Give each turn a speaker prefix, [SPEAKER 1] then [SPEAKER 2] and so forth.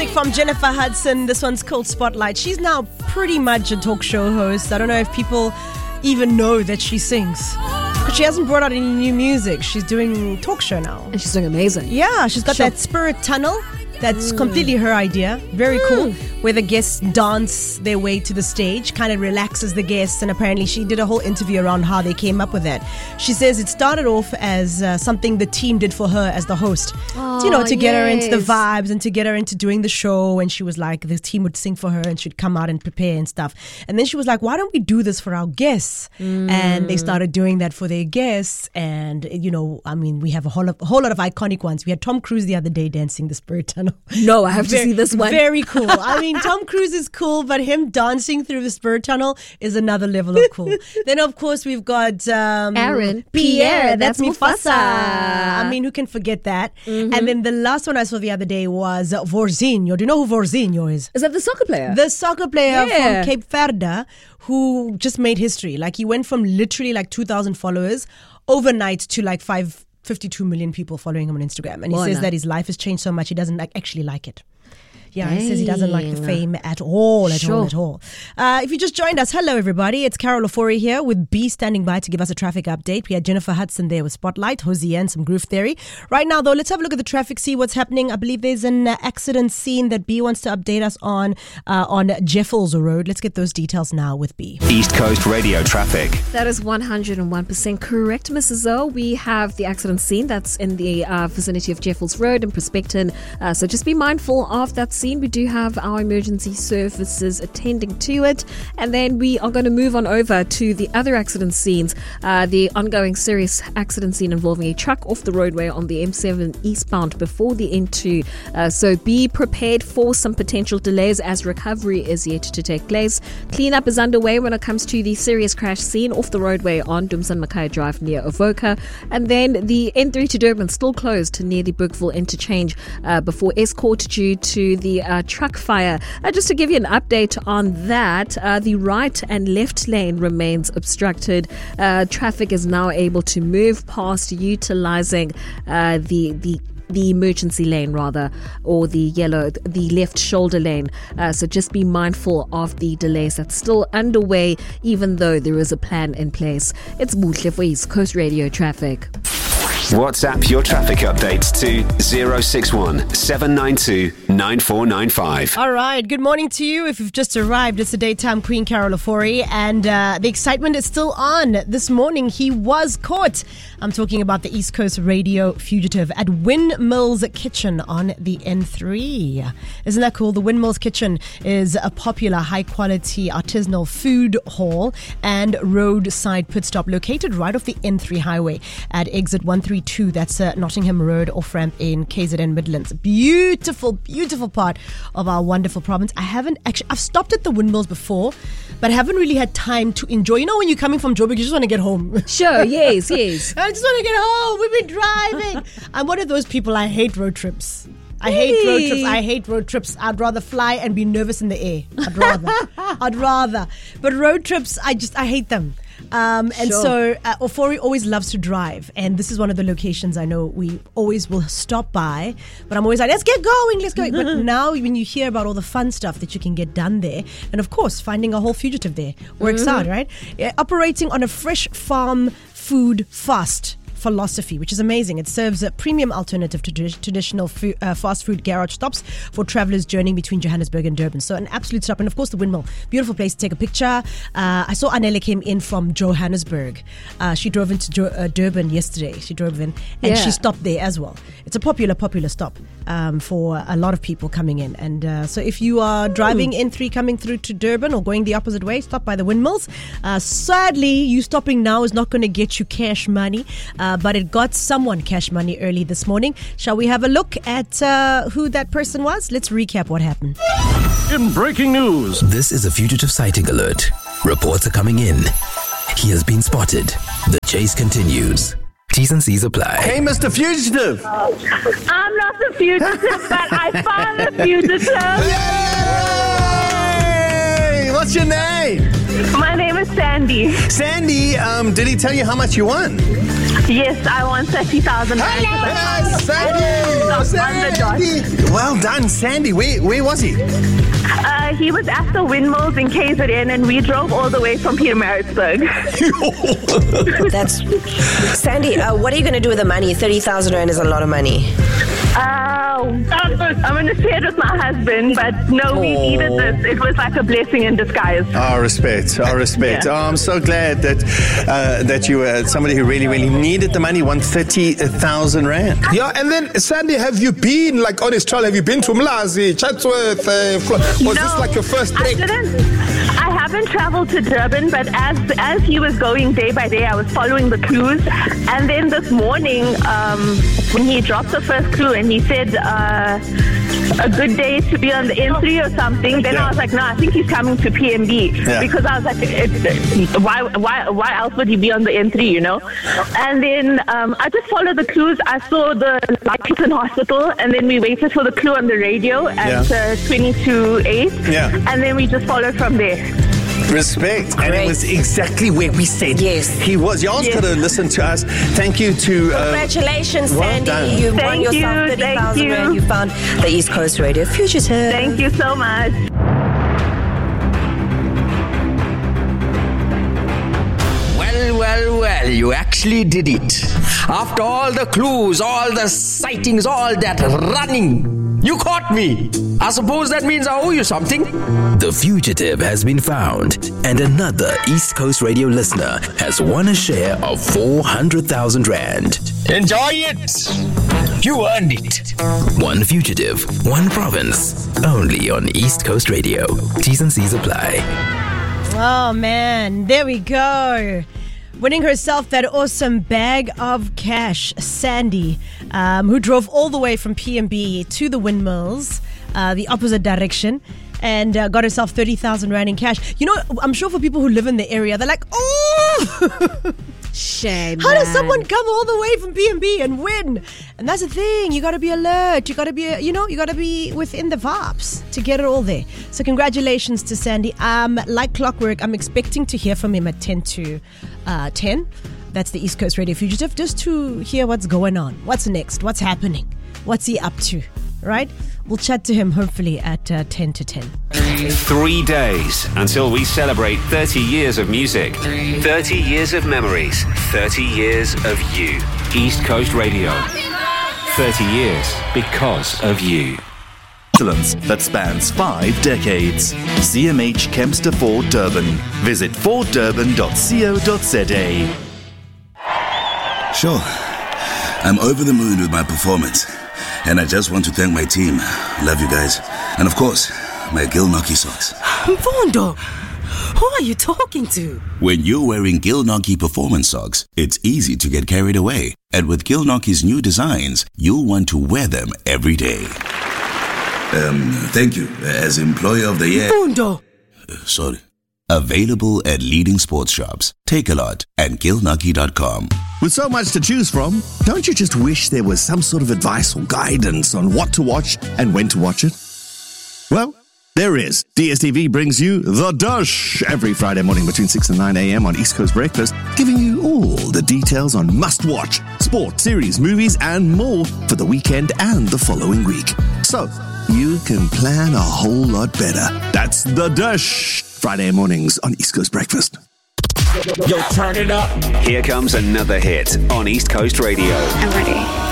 [SPEAKER 1] from Jennifer Hudson. This one's called Spotlight. She's now pretty much a talk show host. I don't know if people even know that she sings. But she hasn't brought out any new music. She's doing talk show now.
[SPEAKER 2] And she's doing amazing.
[SPEAKER 1] Yeah, she's got that spirit tunnel. That's completely her idea. Very cool. Where the guests dance their way to the stage, kind of relaxes the guests. And apparently she did a whole interview around how they came up with that. She says it started off as something the team did for her as the host. To get her into the vibes and to get her into doing the show. And she was like, the team would sing for her and she'd come out and prepare and stuff. And then she was like, why don't we do this for our guests? And they started doing that for their guests. And, we have a whole lot of iconic ones. We had Tom Cruise the other day dancing the Spirit Tunnel.
[SPEAKER 2] No, I have to see this one.
[SPEAKER 1] Very cool. I mean, Tom Cruise is cool, but him dancing through the Spirit Tunnel is another level of cool. Then, of course, we've got
[SPEAKER 2] Aaron
[SPEAKER 1] Pierre. That's
[SPEAKER 2] Mufasa.
[SPEAKER 1] I mean, who can forget that? And then the last one I saw the other day was Vorzinho. Do you know who Vorzinho is?
[SPEAKER 2] Is that the soccer player?
[SPEAKER 1] The soccer player from Cape Verde who just made history. Like, he went from literally like 2,000 followers overnight to like 52 million people following him on Instagram. And he says that his life has changed so much he doesn't actually like it. Yeah, he says he doesn't like the fame at all. If you just joined us, hello everybody. It's Carol Ofori here with B standing by to give us a traffic update. We had Jennifer Hudson there with Spotlight, Hosea and some Groove Theory. Right now though, let's have a look at the traffic, see what's happening. I believe there's an accident scene that B wants to update us on Jeffels Road. Let's get those details now with B.
[SPEAKER 3] East Coast Radio traffic.
[SPEAKER 2] That is 101% correct, Mrs. O. We have the accident scene that's in the vicinity of Jeffels Road in Prospecton. So just be mindful of that scene. We do have our emergency services attending to it, and then we are going to move on over to the other accident scenes. The ongoing serious accident scene involving a truck off the roadway on the M7 eastbound before the N2. So be prepared for some potential delays as recovery is yet to take place. Cleanup is underway when it comes to the serious crash scene off the roadway on Dumsan Mackay Drive near Avoca, and then the N3 to Durban still closed near the Bookville interchange before escort due to the truck fire. Just to give you an update on that, the right and left lane remains obstructed. Traffic is now able to move past utilizing the emergency lane or the left shoulder lane. So just be mindful of the delays that's still underway, even though there is a plan in place. It's Buhle for East Coast Radio Traffic.
[SPEAKER 3] WhatsApp your traffic updates to 061 792 9495.
[SPEAKER 1] All right, good morning to you. If you've just arrived, it's the Daytime Queen Carol Ofori, and the excitement is still on. This morning, he was caught. I'm talking about the East Coast Radio fugitive at Windmills Kitchen on the N3. Isn't that cool? The Windmills Kitchen is a popular, high-quality artisanal food hall and roadside pit stop located right off the N3 highway at exit 132. That's Nottingham Road off-ramp in KZN Midlands. Beautiful, beautiful part of our wonderful province. I've stopped at the Windmills before, but I haven't really had time to enjoy. You know when you're coming from Joburg, you just want to get home.
[SPEAKER 2] Sure, yes.
[SPEAKER 1] I just want to get home. We've been driving. I'm one of those people, I hate road trips. I hate road trips. I'd rather fly and be nervous in the air. I'd rather. But road trips, I hate them. So Ofori always loves to drive, and this is one of the locations I know we always will stop by, but I'm always like, let's get going. But now when you hear about all the fun stuff that you can get done there, and of course finding a whole fugitive there works out, right? Operating on a fresh farm food fast philosophy, which is amazing. It serves a premium alternative to traditional fast food garage stops for travelers journeying between Johannesburg and Durban. So an absolute stop. And of course the Windmill, beautiful place to take a picture. I saw Anele came in from Johannesburg. She drove into Durban yesterday. She drove in and she stopped there as well. It's a popular stop for a lot of people coming in. And so if you are driving N3 coming through to Durban or going the opposite way, stop by the Windmills. Sadly, you stopping now is not going to get you cash money. But it got someone cash money early this morning. Shall we have a look at who that person was? Let's recap what happened.
[SPEAKER 4] In breaking news,
[SPEAKER 5] this is a fugitive sighting alert. Reports are coming in. He has been spotted. The chase continues. T's and C's apply.
[SPEAKER 4] Hey, Mr. Fugitive.
[SPEAKER 6] I'm not the fugitive, but I found the fugitive.
[SPEAKER 4] Yay! What's your name?
[SPEAKER 6] My name is Sandy.
[SPEAKER 4] Sandy, did he tell you how much you won?
[SPEAKER 6] Yes, I won 30,000 rand.
[SPEAKER 4] Yes,
[SPEAKER 6] Sandy!
[SPEAKER 4] Well done, Sandy. Where was he?
[SPEAKER 6] He was at the windmills in KZN, and we drove all the way from Pietermaritzburg.
[SPEAKER 7] That's Sandy. What are you going to do with the money? 30,000 rand is a lot of money.
[SPEAKER 6] I'm going to share it with my husband, but no, we needed this. It was like a blessing in disguise.
[SPEAKER 4] Our respect.
[SPEAKER 6] Yeah.
[SPEAKER 4] Oh, I'm so glad that you were somebody who really, really needed the money, won 30,000 rand.
[SPEAKER 8] Yeah, and then, Sandy, have you been, like, on his trail? Have you been to Mlazi, Chatsworth? Was this like your first trip?
[SPEAKER 6] I haven't traveled to Durban, but as he was going day by day, I was following the clues. And then this morning, when he dropped the first clue and he said, a good day to be on the N3 or something, then I was like, no, I think he's coming to PMB.
[SPEAKER 4] Yeah.
[SPEAKER 6] Because I was like, why else would he be on the N3, you know? And then I just followed the clues. I saw the Lyttelton Hospital, and then we waited for the clue on the radio at 22:08.
[SPEAKER 4] Yeah.
[SPEAKER 6] And then we just followed from there.
[SPEAKER 4] Respect. And it was exactly where we said he was. Y'all's got to listen to us. Thank you to...
[SPEAKER 7] Congratulations,
[SPEAKER 4] well
[SPEAKER 7] Sandy.
[SPEAKER 4] done.
[SPEAKER 7] You won
[SPEAKER 6] Thank
[SPEAKER 7] yourself
[SPEAKER 6] you,
[SPEAKER 7] 30,000
[SPEAKER 6] thank
[SPEAKER 7] rand.
[SPEAKER 6] you.
[SPEAKER 7] You found the East Coast Radio Fugitive.
[SPEAKER 6] Thank you so much.
[SPEAKER 9] Well, you actually did it. After all the clues, all the sightings, all that running, you caught me. I suppose that means I owe you something.
[SPEAKER 5] The fugitive has been found, and another East Coast Radio listener has won a share of 400,000 rand.
[SPEAKER 9] Enjoy it. You earned it.
[SPEAKER 5] One fugitive, one province, only on East Coast Radio. T's and C's apply.
[SPEAKER 1] Oh, man. There we go. Winning herself that awesome bag of cash, Sandy, who drove all the way from PMB to the windmills, the opposite direction, and got herself 30,000 rand in cash. You know, I'm sure for people who live in the area, they're like, oh!
[SPEAKER 2] Shame.
[SPEAKER 1] How does someone come all the way from PMB and win? And that's the thing. You got to be alert. You got to be, you got to be within the vibes to get it all there. So congratulations to Sandy. Like clockwork, I'm expecting to hear from him at 10 to 10. That's the East Coast Radio Fugitive, just to hear what's going on. What's next? What's happening? What's he up to? Right? We'll chat to him hopefully at 10 to 10.
[SPEAKER 3] 3 days until we celebrate 30 years of music, 30 years of memories, 30 years of you. East Coast Radio. 30 years because of you.
[SPEAKER 10] Excellence that spans 5 decades. CMH Kempster Ford Durban. Visit forddurban.co.za.
[SPEAKER 11] Sure, I'm over the moon with my performance, and I just want to thank my team. Love you guys. And of course, my Gilnockie socks.
[SPEAKER 12] Mfundo, who are you talking to?
[SPEAKER 11] When you're wearing Gilnockie performance socks, it's easy to get carried away. And with Gilnockie's new designs, you'll want to wear them every day. Thank you. As Employer of the Year...
[SPEAKER 12] Mfundo!
[SPEAKER 11] Sorry. Available at leading sports shops, Takealot, and Gilnockie.com.
[SPEAKER 4] With so much to choose from, don't you just wish there was some sort of advice or guidance on what to watch and when to watch it? Well, there is. DSTV brings you The Dush every Friday morning between 6 and 9 a.m. on East Coast Breakfast, giving you all the details on must-watch, sport, series, movies, and more for the weekend and the following week. So, you can plan a whole lot better. That's The Dush, Friday mornings on East Coast Breakfast.
[SPEAKER 3] Yo, turn it up. Here comes another hit on East Coast Radio.
[SPEAKER 13] I'm ready.